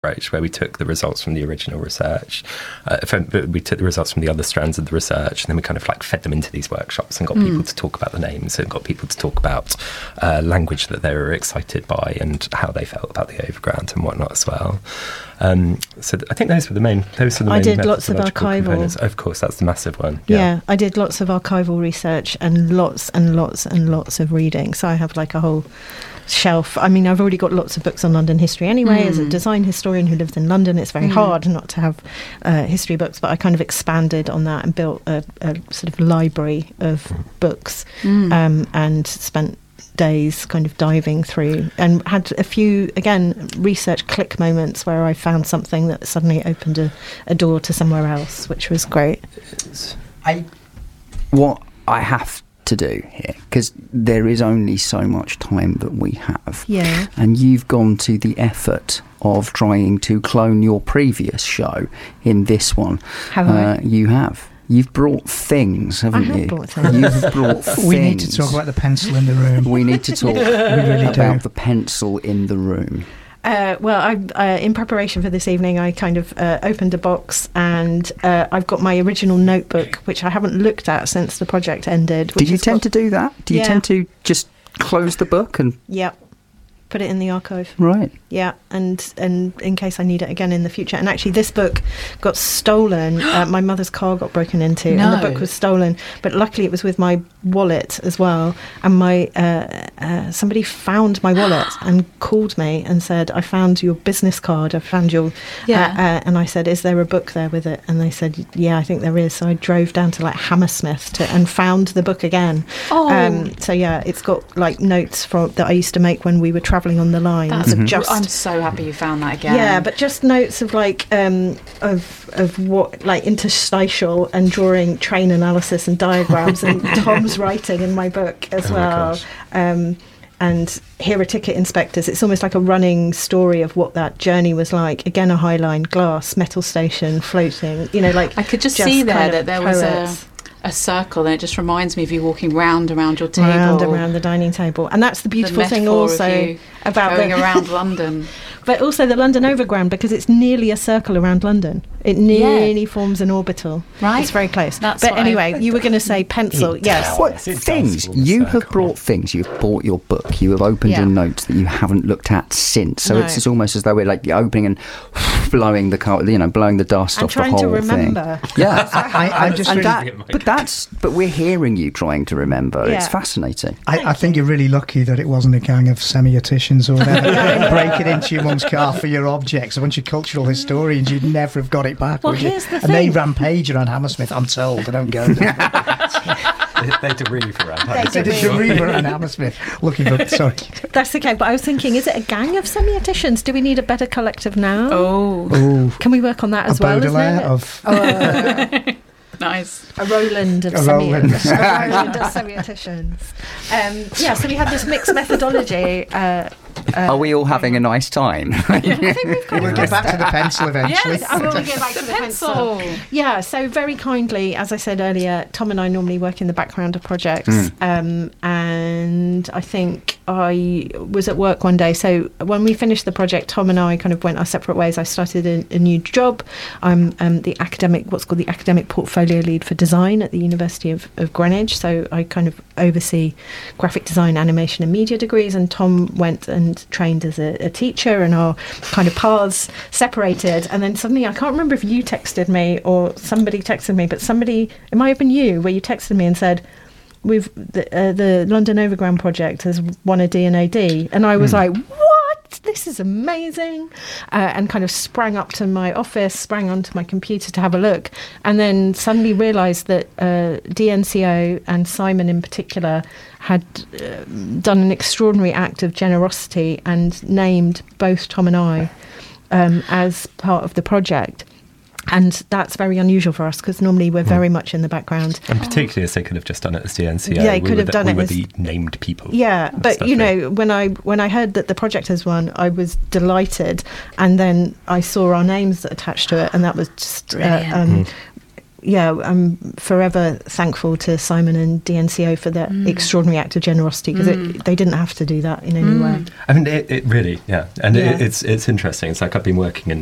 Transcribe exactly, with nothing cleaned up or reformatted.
approach, where we took the results from the original research, uh, from, we took the results from the other strands of the research, and then we kind of like fed them into these workshops and got mm. people to talk about the names and got people to talk about uh, language that they were excited by and how they felt about the overground and whatnot as well. Um, so th- I think those were the main. Those were the I main did lots of archival. Components. Of course, that's the massive one. Yeah. yeah, I did lots of archival research and lots and lots and lots of reading. So I have like a whole shelf. I mean, I've already got lots of books on London history anyway. Mm. As a design historian who lives in London, it's very mm. hard not to have uh, history books, but I kind of expanded on that and built a, a sort of library of mm. books mm. um, and spent days kind of diving through, and had a few, again, research click moments where I found something that suddenly opened a, a door to somewhere else, which was great. I, what I have to do here, because there is only so much time that we have, yeah, and you've gone to the effort of trying to clone your previous show in this one. Have uh, I? You have. You've brought things, haven't I have you? Brought things. You've brought things. We need to talk about the pencil in the room. We need to talk we really about do. the pencil in the room. Uh, well, I, uh, in preparation for this evening, I kind of uh, opened a box, and uh, I've got my original notebook, which I haven't looked at since the project ended. Do you tend got, to do that? Do you yeah. tend to just close the book and... Yep. Put it in the archive. Right. Yeah, and and in case I need it again in the future. And actually, this book got stolen. uh, my mother's car got broken into, no. and the book was stolen. But luckily, it was with my wallet as well. And my uh, uh, somebody found my wallet and called me and said, "I found your business card. I found your." Yeah. Uh, uh, and I said, "Is there a book there with it?" And they said, "Yeah, I think there is." So I drove down to like Hammersmith to, and found the book again. Oh. Um, so yeah, it's got like notes from that I used to make when we were travelling on the line. That's Mm-hmm. just, I'm so happy you found that again. Yeah, but just notes of like um, of of what like interstitial and drawing train analysis and diagrams and Tom's writing in my book as oh well. Um, and here are ticket inspectors. It's almost like a running story of what that journey was like. Again, a high line, glass, metal station, floating. You know, like I could just, just see there kind that of there was poets. a. a circle, and it just reminds me of you walking round around your table, round around the dining table. And that's the beautiful the thing also about going the, around London, but also the London Overground, because it's nearly a circle around London. It nearly yeah. forms an orbital. Right, it's very close. That's but anyway, I, you were going to say pencil. It yes. What things you have brought? Things you've bought your book. You have opened yeah. your notes that you haven't looked at since. So no. it's, it's almost as though we're like opening and blowing the car, you know, blowing the dust I'm off the whole trying to remember. thing. Yeah, I, I, I'm just and really, that, but that's but we're hearing you trying to remember. Yeah. It's fascinating. I, I think you're really lucky that it wasn't a gang of semioticians or whatever breaking into your mum's car for your objects. A bunch of cultural historians, you'd never have got it back. Well, would here's you? the and thing. they rampage around Hammersmith. I'm told they don't go there. they, they derive around. They did derive around Hammersmith looking for. Sorry. That's okay. But I was thinking, is it a gang of semioticians? Do we need a better collective now? Oh, oh. Can we work on that as a well? Baudelaire of. Oh, uh, nice. A Roland of A Roland. semioticians. A Roland of semioticians. Um, yeah, so we had this mixed methodology. Uh, uh, Are we all having a nice time? I think we've kind We'll of get back to the pencil eventually. Yes, I will get back the to the pencil. pencil. Yeah, so very kindly, as I said earlier, Tom and I normally work in the background of projects. Mm. Um, and I think I was at work one day. So when we finished the project, Tom and I kind of went our separate ways. I started a, a new job. I'm um, the academic, what's called the academic portfolio lead for design at the University of, of Greenwich. So I kind of oversee graphic design, animation and media degrees. And Tom went and trained as a, a teacher, and our kind of paths separated. And then suddenly, I can't remember if you texted me or somebody texted me, but somebody, it might have been you, where you texted me and said, we've the, uh, the London Overground project has won a D and A D. And I was mm. like, what? This is amazing. Uh, and kind of sprang up to my office, sprang onto my computer to have a look, and then suddenly realised that uh, D N C O and Simon in particular had uh, done an extraordinary act of generosity and named both Tom and I um, as part of the project. And that's very unusual for us, because normally we're very much in the background. And particularly as they could have just done it as D N C O. Yeah, they we could have the, done we it were as the named people. Yeah, but you know, when I when I heard that the project has won, I was delighted, and then I saw our names attached to it, and that was just uh, um, mm. yeah, I'm forever thankful to Simon and D N C O for their mm. extraordinary act of generosity, because mm. they didn't have to do that in any mm. way. I mean, it, it really, yeah. And yeah. It, it's it's interesting. It's like I've been working in